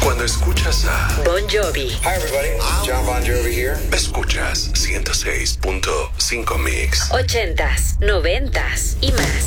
Cuando escuchas a Bon Jovi. Hi everybody, John Bon Jovi here. escuchas 106.5 Mix. 80s, 90s y más.